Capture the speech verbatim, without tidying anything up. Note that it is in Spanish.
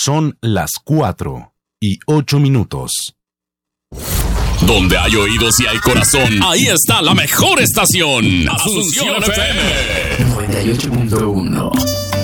Son las cuatro y ocho minutos. Donde hay oídos y hay corazón, ahí está la mejor estación. Asunción F M noventa y ocho punto uno.